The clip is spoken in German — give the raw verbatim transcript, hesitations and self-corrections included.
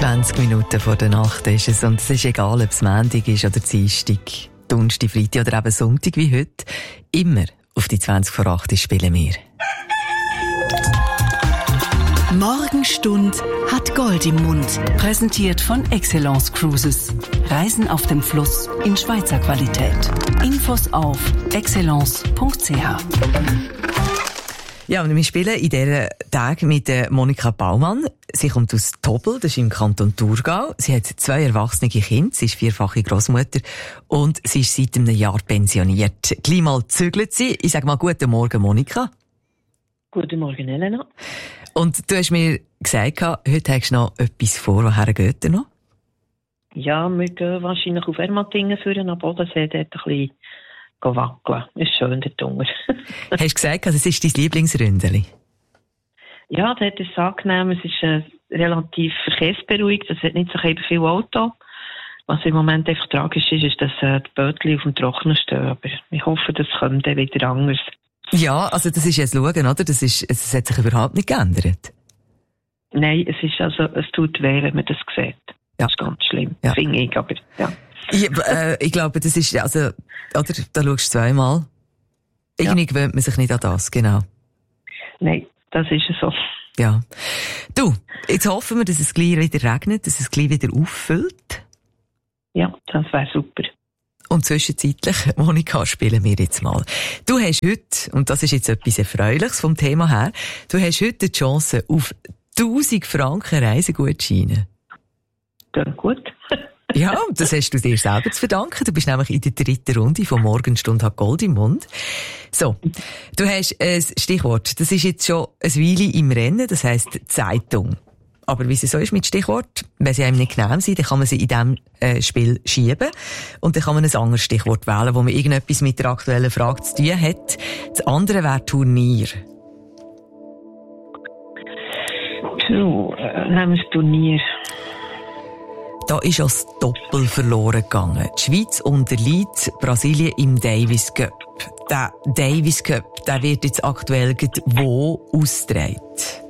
zwanzig Minuten vor der Nacht ist es und es ist egal, ob es Montag ist oder Dienstag, Donnerstag, Freitag oder eben Sonntag wie heute. Immer auf die zwanzig vor acht spielen wir. Morgenstund hat Gold im Mund. Präsentiert von Excellence Cruises. Reisen auf dem Fluss in Schweizer Qualität. Infos auf excellence punkt c h. Ja, und wir spielen in diesen Tagen mit Monika Baumann. Sie kommt aus Tobel, das ist im Kanton Thurgau. Sie hat zwei erwachsene Kinder, sie ist vierfache Grossmutter und sie ist seit einem Jahr pensioniert. Gleich mal zügelt sie. Ich sage mal guten Morgen, Monika. Guten Morgen, Elena. Und du hast mir gesagt, heute hast du noch etwas vor. Woher geht ihr noch? Ja, wir gehen wahrscheinlich auf Ermatingen führen, am Bodensee dort ein bisschen wackeln. Ist schön dort unten. Hast du gesagt, also es ist dein Lieblingsründeli? Ja, dort ist es angenehm. Es ist äh, relativ verkehrsberuhigt. Es hat nicht so viel Auto. Was im Moment einfach tragisch ist, ist, dass äh, die Bötchen auf dem Trocknen stehen. Aber ich hoffe, das kommt dann wieder anders. Ja, also das ist jetzt schauen, oder? Das ist, es hat sich überhaupt nicht geändert. Nein, es ist also, es tut weh, wenn man das sieht. Ja. Das ist ganz schlimm. Ja. Finde ich, aber, ja. Ich, äh, ich glaube, das ist, also, oder, da schaust du zweimal. Irgendwie ja. gewöhnt man sich nicht an das, genau. Nein, das ist so. Ja. Du, jetzt hoffen wir, dass es gleich wieder regnet, dass es gleich wieder auffüllt. Ja, das wäre super. Und zwischenzeitlich, Monika, spielen wir jetzt mal. Du hast heute, und das ist jetzt etwas Erfreuliches vom Thema her, du hast heute die Chance auf tausend Franken Reisegutscheine. Ja, gut. Ja, das hast du dir selber zu verdanken. Du bist nämlich in der dritten Runde von Morgenstund hat Gold im Mund. So, du hast ein Stichwort. Das ist jetzt schon eine Weile im Rennen, das heisst Zeitung. Aber wie es so ist mit Stichwort, wenn sie einem nicht genehm sind, dann kann man sie in diesem äh, Spiel schieben. Und dann kann man ein anderes Stichwort wählen, wo man irgendetwas mit der aktuellen Frage zu tun hat. Das andere wäre Turnier. So, äh, nehmen wir das Turnier. Da ist ja das Doppel verloren gegangen. Die Schweiz unterliegt Brasilien im Davis Cup. Der Davis Cup, der wird jetzt aktuell wo ausgetragen?